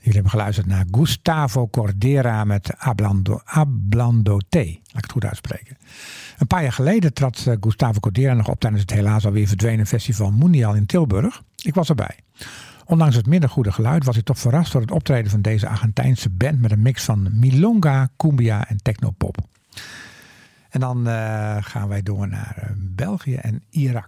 Jullie hebben geluisterd naar Gustavo Cordera met Hablando Te. Laat ik het goed uitspreken. Een paar jaar geleden trad Gustavo Cordera nog op tijdens het helaas alweer verdwenen festival Mundial in Tilburg. Ik was erbij. Ondanks het minder goede geluid was ik toch verrast door het optreden van deze Argentijnse band met een mix van milonga, cumbia en technopop. En dan gaan wij door naar België en Irak.